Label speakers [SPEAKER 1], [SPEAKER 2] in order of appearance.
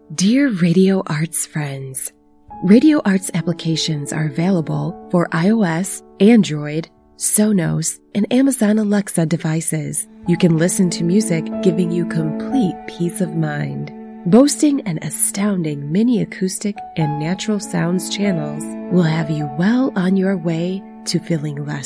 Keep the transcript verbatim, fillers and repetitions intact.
[SPEAKER 1] Dear Radio Arts friends, Radio Arts applications are available for iOS, Android, Sonos, and Amazon Alexa devices. You can listen to music, giving you complete peace of mind. Boasting an astounding mini acoustic and natural sounds channels will have you well on your way to feeling less